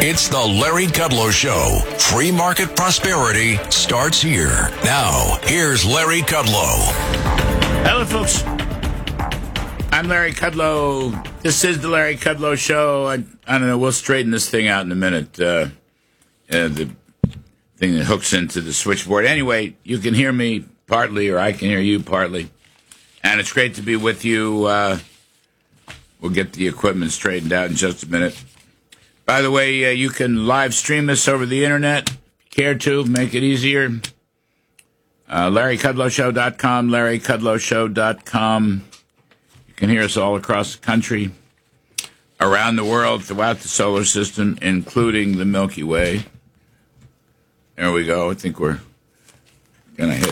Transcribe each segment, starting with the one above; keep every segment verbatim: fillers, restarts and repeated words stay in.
It's the Larry Kudlow Show. Free market prosperity starts here. Now, here's Larry Kudlow. Hello, folks. I'm Larry Kudlow. This is the Larry Kudlow Show. I, I don't know. We'll straighten this thing out in a minute. Uh, uh, the thing that hooks into the switchboard. Anyway, you can hear me partly, or I can hear you partly. And it's great to be with you. Uh, we'll get the equipment straightened out in just a minute. By the way, uh, you can live stream us over the internet. Care to make it easier? Uh, Larry Kudlow Show dot com, Larry Kudlow Show dot com. You can hear us all across the country, around the world, throughout the solar system, including the Milky Way. There we go. I think we're going to hit.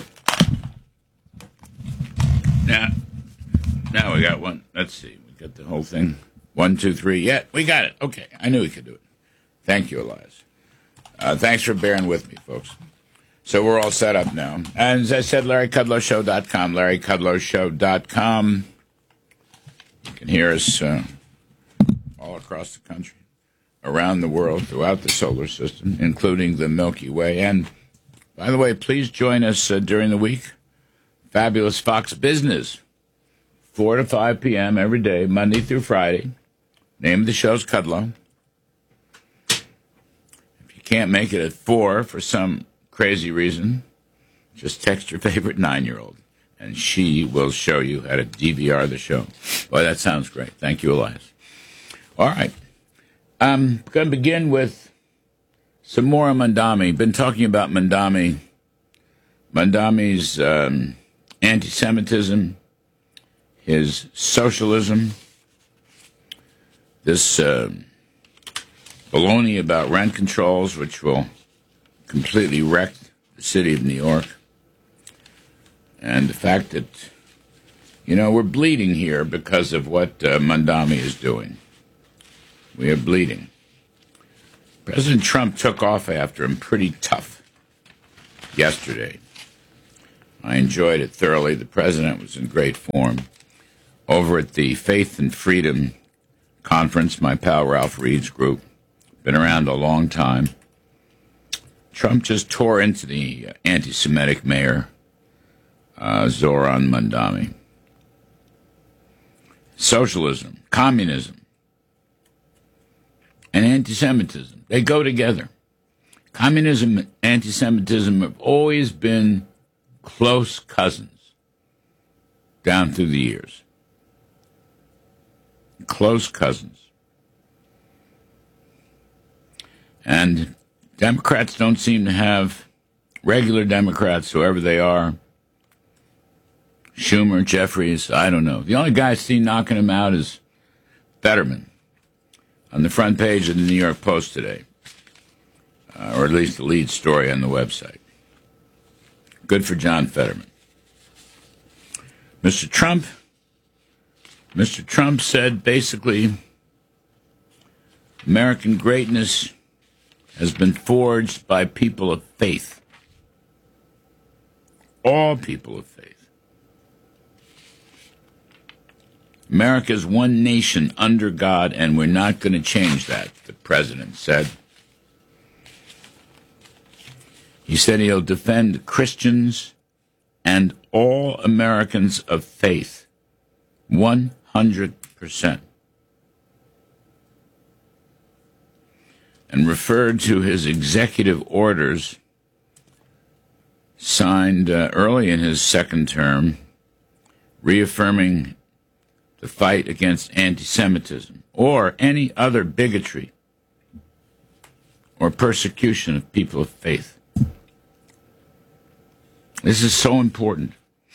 Now, now we got one. Let's see. We got the whole thing. One, two, three. Yeah, we got it. Okay. I knew we could do it. Thank you, Elias. Uh, thanks for bearing with me, folks. So we're all set up now. And as I said, Larry Kudlow Show dot com, Larry Kudlow Show dot com. You can hear us uh, all across the country, around the world, throughout the solar system, including the Milky Way. And, by the way, please join us uh, during the week. Fabulous Fox Business, four to five p.m. every day, Monday through Friday. Name of the show's Kudlow. If you can't make it at four for some crazy reason, just text your favorite nine-year-old, and she will show you how to D V R the show. Boy, that sounds great. Thank you, Elias. All right. I'm going to begin with some more on Mamdani. Been talking about Mamdani. Mamdani's um, anti-Semitism, his socialism, this uh, baloney about rent controls, which will completely wreck the city of New York, and the fact that, you know, we're bleeding here because of what uh, Mamdani is doing. We are bleeding. President Trump took off after him pretty tough yesterday. I enjoyed it thoroughly. The president was in great form. Over at the Faith and Freedom Conference, my pal Ralph Reed's group, been around a long time. Trump just tore into the anti-Semitic mayor, uh, Zoran Mamdani. Socialism, communism, and anti-Semitism, they go together. Communism and anti-Semitism have always been close cousins down through the years. Close cousins. And Democrats don't seem to have, regular Democrats, whoever they are, Schumer, Jeffries, I don't know. The only guy I see knocking him out is Fetterman on the front page of the New York Post today, uh, or at least the lead story on the website. Good for John Fetterman. Mister Trump, Mister Trump said basically, American greatness has been forged by people of faith. All people of faith. America is one nation under God, and we're not going to change that, the president said. He said he'll defend Christians and all Americans of faith, one hundred percent. And referred to his executive orders signed uh, early in his second term, reaffirming the fight against anti-Semitism or any other bigotry or persecution of people of faith. This is so important.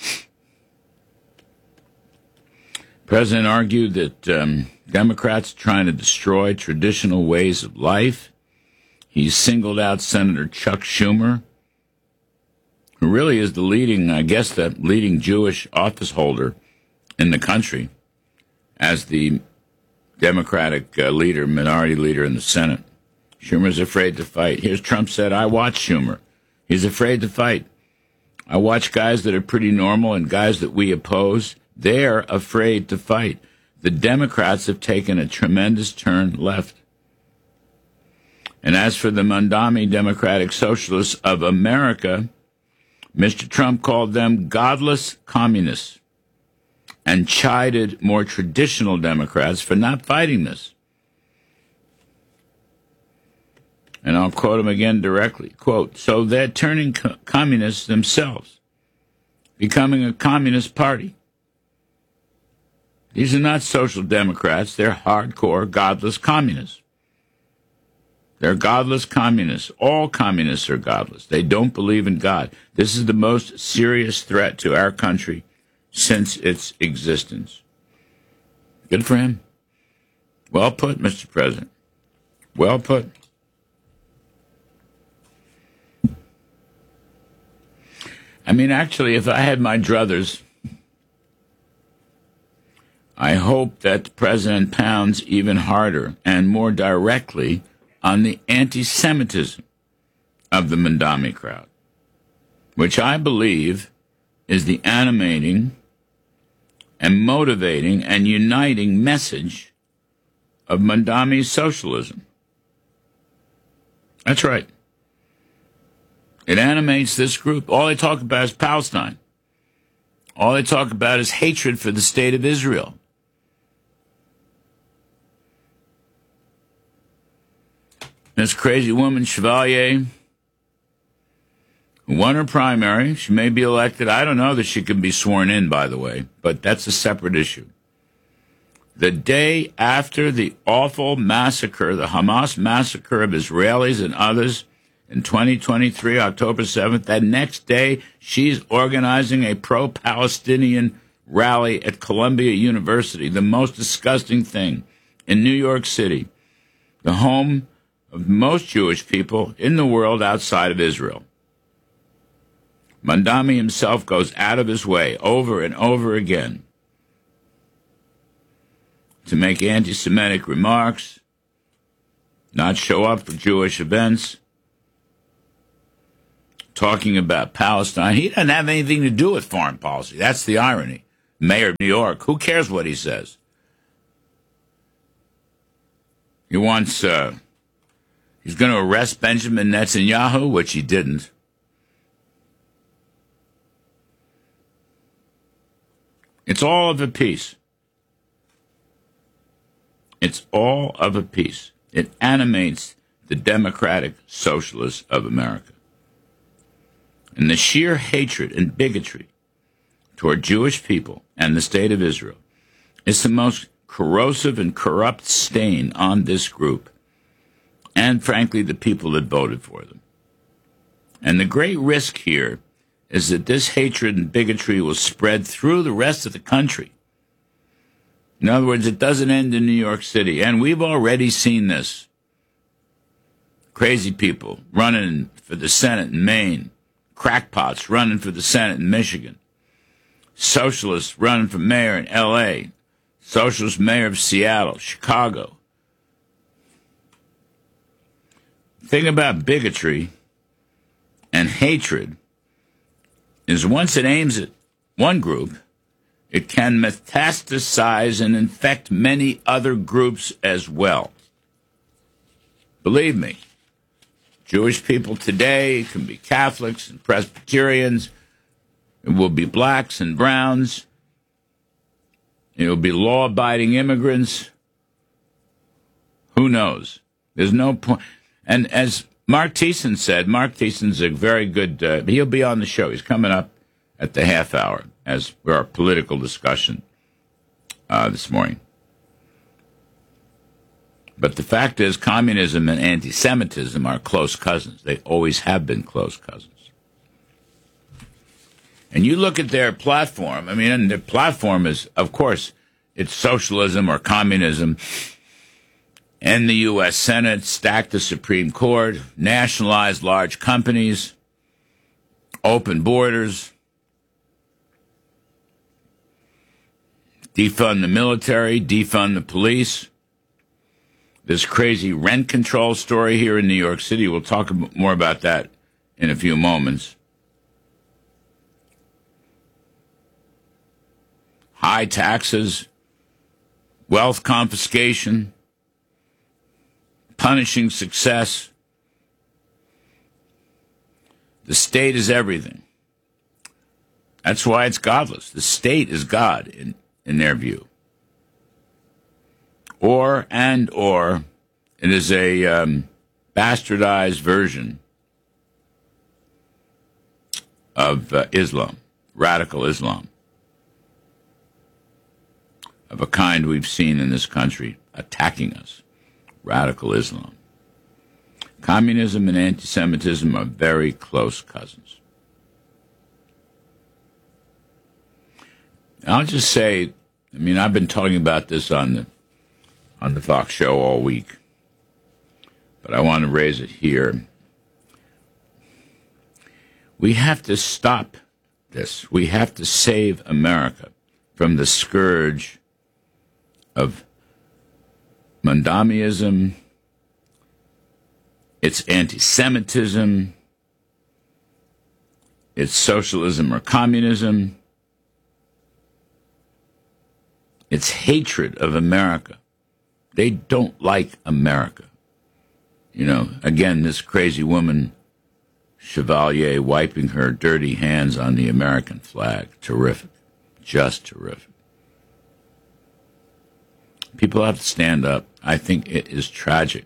The president argued that um, Democrats are trying to destroy traditional ways of life. He singled out Senator Chuck Schumer, who really is the leading, I guess, the leading Jewish office holder in the country, as the Democratic uh, leader, minority leader in the Senate. Schumer's afraid to fight. Here's Trump said, I watch Schumer. He's afraid to fight. I watch guys that are pretty normal and guys that we oppose. They're afraid to fight. The Democrats have taken a tremendous turn left. And as for the Mondami Democratic Socialists of America, Mister Trump called them godless communists and chided more traditional Democrats for not fighting this. And I'll quote him again directly. Quote, so they're turning co- communists themselves, becoming a communist party. These are not social democrats. They're hardcore, godless communists. They're godless communists. All communists are godless. They don't believe in God. This is the most serious threat to our country since its existence. Good for him. Well put, Mister President. Well put. I mean, actually, if I had my druthers, I hope that the President pounds even harder and more directly on the anti-Semitism of the Mondami crowd, which I believe is the animating and motivating and uniting message of Mondami's socialism. That's right. It animates this group. All they talk about is Palestine. All they talk about is hatred for the state of Israel. This crazy woman, Chevalier, who won her primary. She may be elected. I don't know that she can be sworn in, by the way, but that's a separate issue. The day after the awful massacre, the Hamas massacre of Israelis and others in twenty twenty-three, October seventh, that next day, she's organizing a pro-Palestinian rally at Columbia University, the most disgusting thing in New York City, the home of most Jewish people in the world outside of Israel. Mondami himself goes out of his way over and over again to make anti-Semitic remarks, not show up for Jewish events, talking about Palestine. He doesn't have anything to do with foreign policy. That's the irony. Mayor of New York, who cares what he says? He wants, uh, he's going to arrest Benjamin Netanyahu, which he didn't. It's all of a piece. It's all of a piece. It animates the democratic socialists of America. And the sheer hatred and bigotry toward Jewish people and the state of Israel is the most corrosive and corrupt stain on this group and, frankly, the people that voted for them. And the great risk here is that this hatred and bigotry will spread through the rest of the country. In other words, it doesn't end in New York City, and we've already seen this. Crazy people running for the Senate in Maine, crackpots running for the Senate in Michigan, socialists running for mayor in L A, socialist mayor of Seattle, Chicago. The thing about bigotry and hatred is once it aims at one group, it can metastasize and infect many other groups as well. Believe me, Jewish people today can be Catholics and Presbyterians. It will be blacks and browns. It will be law-abiding immigrants. Who knows? There's no point. And as Mark Thiessen said, Mark Thiessen's a very good, uh, he'll be on the show. He's coming up at the half hour as for our political discussion uh, this morning. But the fact is, communism and anti-Semitism are close cousins. They always have been close cousins. And you look at their platform, I mean, and their platform is, of course, it's socialism or communism. End the U S Senate, stack the Supreme Court, nationalize large companies, open borders, defund the military, defund the police. This crazy rent control story here in New York City, we'll talk more about that in a few moments. High taxes, wealth confiscation, punishing success, The state is everything. That's why it's godless. The state is God in, in their view. Or, and, or, it is a um, bastardized version of uh, Islam, radical Islam, of a kind we've seen in this country attacking us, radical Islam. Communism and anti-Semitism are very close cousins. I'll just say, I mean, I've been talking about this on the on the Fox show all week, but I want to raise it here. We have to stop this. We have to save America from the scourge of Mondamiism, it's anti-Semitism, it's socialism or communism, it's hatred of America. They don't like America. You know, again, this crazy woman, Chevalier, wiping her dirty hands on the American flag. Terrific. Just terrific. People have to stand up. I think it is tragic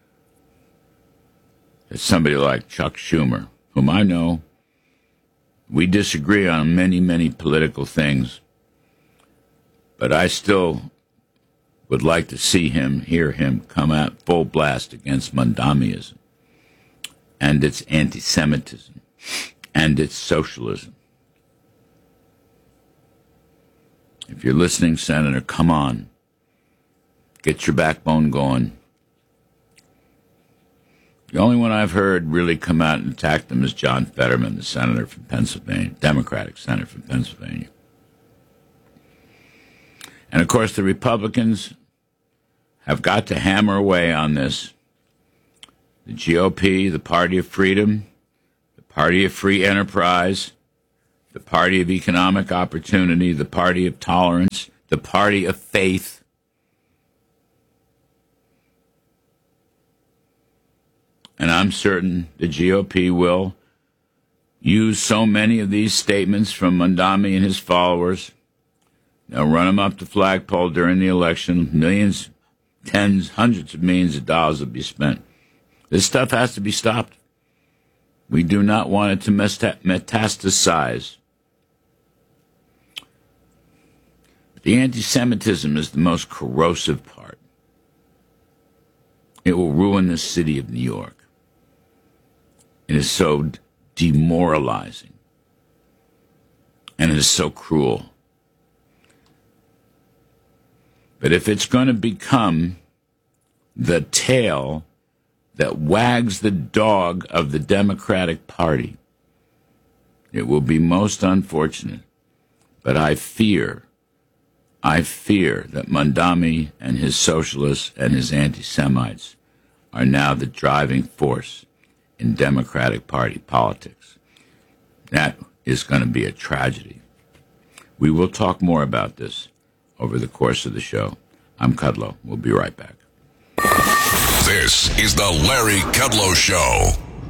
that somebody like Chuck Schumer, whom I know, we disagree on many, many political things, but I still would like to see him, hear him come out full blast against Mondamiism and its anti-Semitism and its socialism. If you're listening, Senator, come on. Get your backbone going. The only one I've heard really come out and attack them is John Fetterman, the senator from Pennsylvania, Democratic senator from Pennsylvania. And, of course, the Republicans have got to hammer away on this. The G O P, the Party of Freedom, the Party of Free Enterprise, the Party of Economic Opportunity, the Party of Tolerance, the Party of Faith. And I'm certain the G O P will use so many of these statements from Mondami and his followers. They'll run them up the flagpole during the election. Millions, tens, hundreds of millions of dollars will be spent. This stuff has to be stopped. We do not want it to metastasize. The anti-Semitism is the most corrosive part. It will ruin the city of New York. It is so demoralizing. And it is so cruel. But if it's going to become the tail that wags the dog of the Democratic Party, it will be most unfortunate. But I fear, I fear that Mondami and his socialists and his anti-Semites are now the driving force in Democratic Party politics. That is going to be a tragedy. We will talk more about this over the course of the show. I'm Kudlow. We'll be right back. This is the Larry Kudlow Show.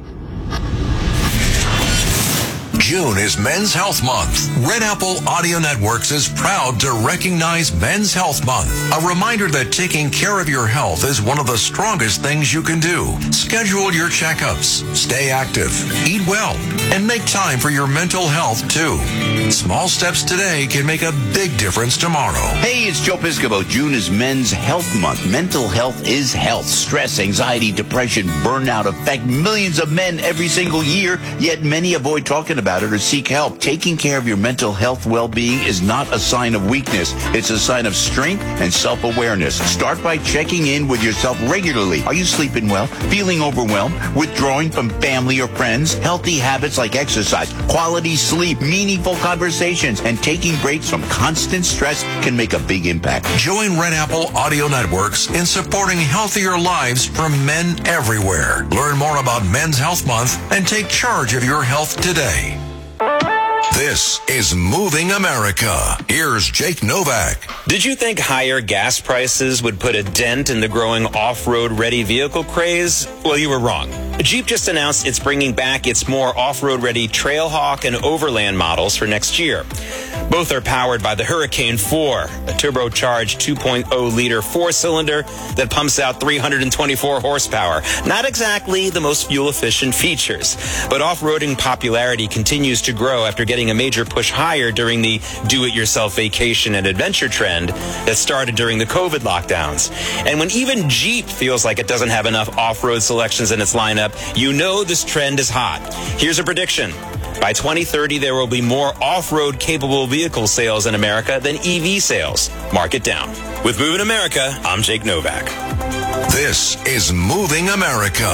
June is Men's Health Month. Red Apple Audio Networks is proud to recognize Men's Health Month. A reminder that taking care of your health is one of the strongest things you can do. Schedule your checkups, stay active, eat well, and make time for your mental health too. Small steps today can make a big difference tomorrow. Hey, it's Joe Piscopo. June is Men's Health Month. Mental health is health. Stress, anxiety, depression, burnout affect millions of men every single year, yet many avoid talking about it or seek help. Taking care of your mental health well-being is not a sign of weakness. It's a sign of strength and self-awareness. Start by checking in with yourself regularly. Are you sleeping well? Feeling overwhelmed? Withdrawing from family or friends? Healthy habits like exercise, quality sleep, meaningful conversations, and taking breaks from constant stress can make a big impact. Join Red Apple Audio Networks in supporting healthier lives for men everywhere. Learn more about Men's Health Month and take charge of your health today. This is Moving America. Here's Jake Novak. Did you think higher gas prices would put a dent in the growing off-road ready vehicle craze? Well, you were wrong. Jeep just announced it's bringing back its more off-road ready Trailhawk and Overland models for next year. Both are powered by the Hurricane four, a turbocharged two point oh liter four-cylinder that pumps out three hundred twenty-four horsepower. Not exactly the most fuel-efficient features, but off-roading popularity continues to grow after getting a major push higher during the do-it-yourself vacation and adventure trend that started during the COVID lockdowns. And when even Jeep feels like it doesn't have enough off-road selections in its lineup, you know this trend is hot. Here's a prediction. By twenty thirty, there will be more off-road capable vehicle sales in America than E V sales. Mark it down. With Moving America, I'm Jake Novak. This is Moving America.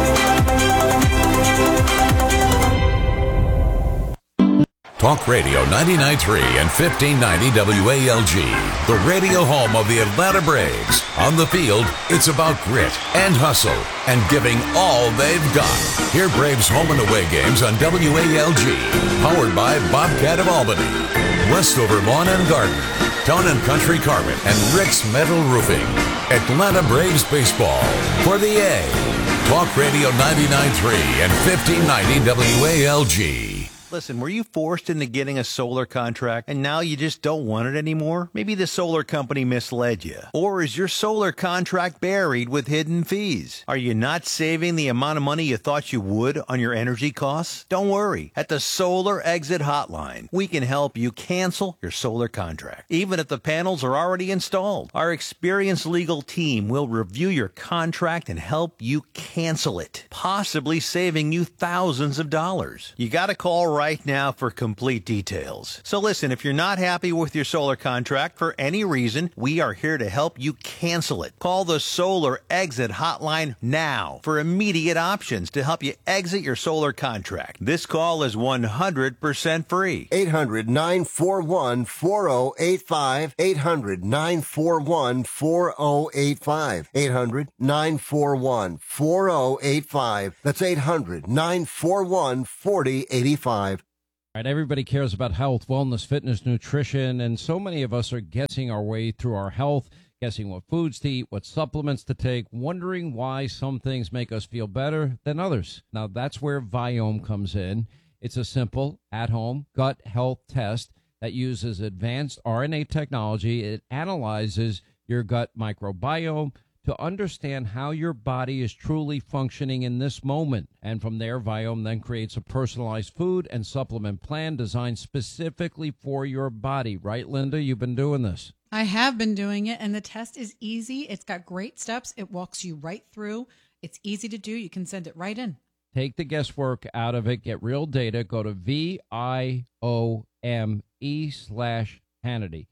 Talk Radio ninety-nine point three and fifteen ninety W A L G, the radio home of the Atlanta Braves. On the field, it's about grit and hustle and giving all they've got. Hear Braves home and away games on W A L G, powered by Bobcat of Albany, Westover Lawn and Garden, Town and Country Carpet, and Rick's Metal Roofing. Atlanta Braves baseball for the A. Talk Radio ninety-nine point three and fifteen ninety W A L G. Listen, were you forced into getting a solar contract and now you just don't want it anymore? Maybe the solar company misled you. Or is your solar contract buried with hidden fees? Are you not saving the amount of money you thought you would on your energy costs? Don't worry. At the Solar Exit Hotline, we can help you cancel your solar contract, even if the panels are already installed. Our experienced legal team will review your contract and help you cancel it, possibly saving you thousands of dollars. You got to call right right now for complete details. So listen, if you're not happy with your solar contract for any reason, we are here to help you cancel it. Call the Solar Exit Hotline now for immediate options to help you exit your solar contract. This call is one hundred percent free. eight hundred, nine four one, four oh eight five. eight hundred, nine four one, four oh eight five. eight hundred, nine four one, four oh eight five. That's eight hundred, nine four one, four oh eight five. All right, everybody cares about health, wellness, fitness, nutrition, and so many of us are guessing our way through our health, guessing what foods to eat, what supplements to take, wondering why some things make us feel better than others. Now, that's where Viome comes in. It's a simple, at-home gut health test that uses advanced R N A technology. It analyzes your gut microbiome to understand how your body is truly functioning in this moment. And from there, Viome then creates a personalized food and supplement plan designed specifically for your body. Right, Linda? You've been doing this. I have been doing it, and the test is easy. It's got great steps. It walks you right through. It's easy to do. You can send it right in. Take the guesswork out of it. Get real data. Go to V I O M E slash Hannity.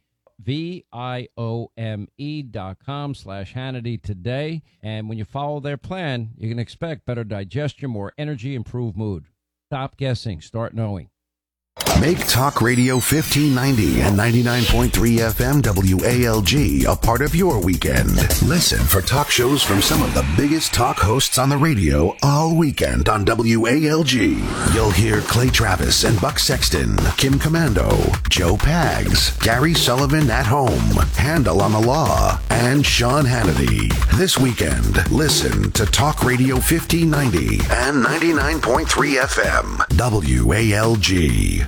V I O M E dot com slash Hannity today. And when you follow their plan, you can expect better digestion, more energy, improved mood. Stop guessing. Start knowing. Make Talk Radio fifteen ninety and ninety-nine point three F M W A L G a part of your weekend. Listen for talk shows from some of the biggest talk hosts on the radio all weekend on W A L G. You'll hear Clay Travis and Buck Sexton, Kim Commando, Joe Pags, Gary Sullivan at Home, Handel on the Law, and Sean Hannity. This weekend, listen to Talk Radio fifteen ninety and ninety-nine point three F M W A L G.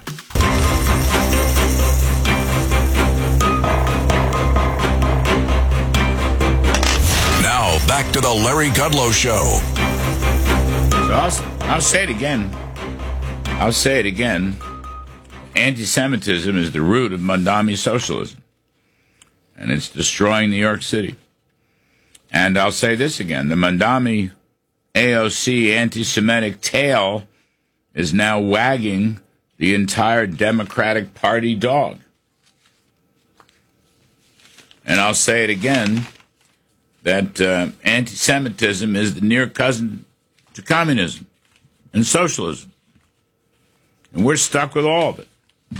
Now, back to the Larry Kudlow Show. So I'll, I'll say it again. I'll say it again. Anti-Semitism is the root of Mondami socialism. And it's destroying New York City. And I'll say this again. The Mondami A O C anti-Semitic tail is now wagging the entire Democratic Party dog. And I'll say it again, that uh, anti-Semitism is the near cousin to communism and socialism. And we're stuck with all of it.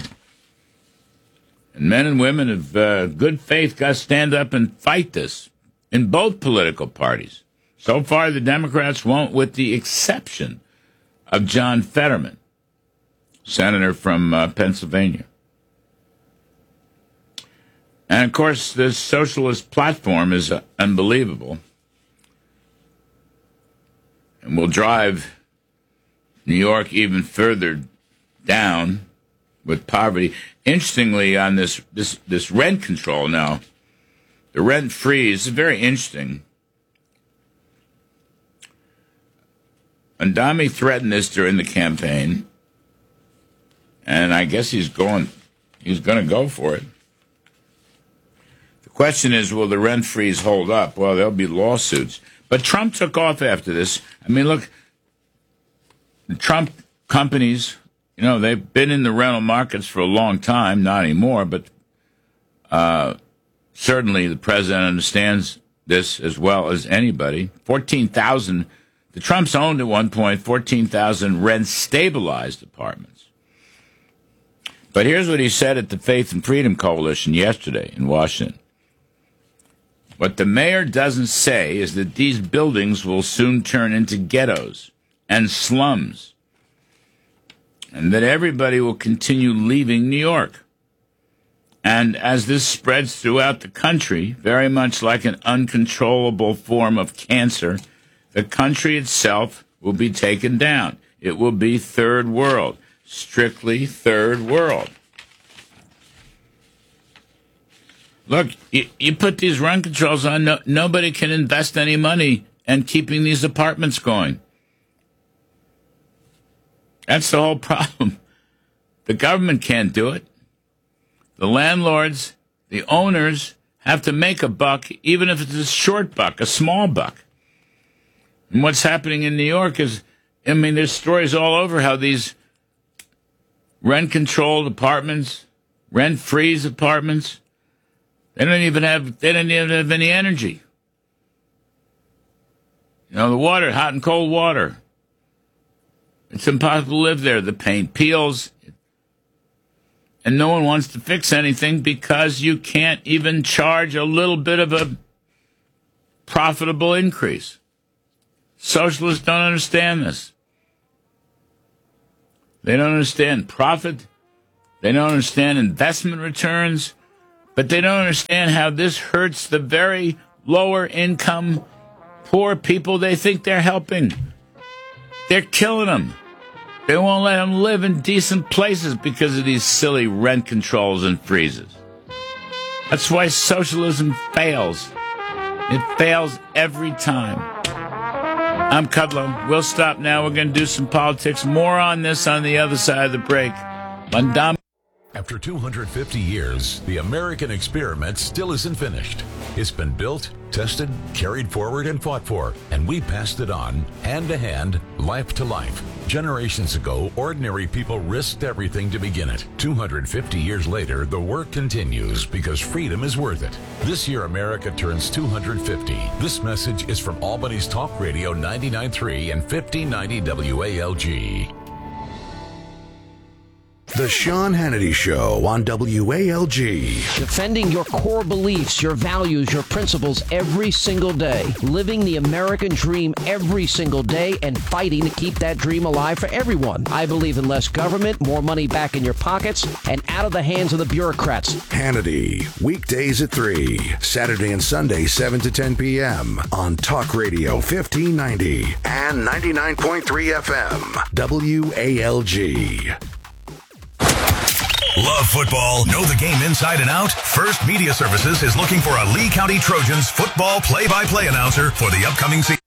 And men and women of uh, good faith got to stand up and fight this in both political parties. So far, the Democrats won't, with the exception of John Fetterman. senator from uh, Pennsylvania. And, of course, this socialist platform is uh, unbelievable and will drive New York even further down with poverty. Interestingly, on this, this, this rent control now, the rent freeze is very interesting. Adami threatened this during the campaign, and I guess he's going, he's going to go for it. The question is, will the rent freeze hold up? Well, there'll be lawsuits. But Trump took off after this. I mean, look, the Trump companies, you know, they've been in the rental markets for a long time, not anymore, but uh, certainly the president understands this as well as anybody. fourteen thousand, the Trumps owned at one point fourteen thousand rent-stabilized apartments. But here's what he said at the Faith and Freedom Coalition yesterday in Washington. What the mayor doesn't say is that these buildings will soon turn into ghettos and slums, and that everybody will continue leaving New York. And as this spreads throughout the country, very much like an uncontrollable form of cancer, the country itself will be taken down. It will be third world, strictly third world. Look, you, you put these rent controls on, no, nobody can invest any money in keeping these apartments going. That's the whole problem. The government can't do it. The landlords, the owners, have to make a buck, even if it's a short buck, a small buck. And what's happening in New York is, I mean, there's stories all over how these rent-controlled apartments, rent-freeze apartments, they don't even have, they don't even have any energy. You know, the water, hot and cold water. It's impossible to live there. The paint peels. And no one wants to fix anything because you can't even charge a little bit of a profitable increase. Socialists don't understand this. They don't understand profit. They don't understand investment returns. But they don't understand how this hurts the very lower income, poor people they think they're helping. They're killing them. They won't let them live in decent places because of these silly rent controls and freezes. That's why socialism fails. It fails every time. I'm Kudlow. We'll stop now. We're going to do some politics. More on this on the other side of the break. Mandam. After two hundred fifty years, the American experiment still isn't finished. It's been built, tested, carried forward, and fought for, and we passed it on, hand to hand, life to life. Generations ago, ordinary people risked everything to begin it. two hundred fifty years later, the work continues because freedom is worth it. This year, America turns two hundred fifty. This message is from Albany's Talk Radio ninety-nine point three and fifteen ninety W A L G. The Sean Hannity Show on W A L G. Defending your core beliefs, your values, your principles every single day. Living the American dream every single day and fighting to keep that dream alive for everyone. I believe in less government, more money back in your pockets, and out of the hands of the bureaucrats. Hannity, weekdays at three, Saturday and Sunday, seven to ten p.m. on Talk Radio fifteen ninety and ninety-nine point three F M. W A L G. Love football? Know the game inside and out? First Media Services is looking for a Lee County Trojans football play-by-play announcer for the upcoming season.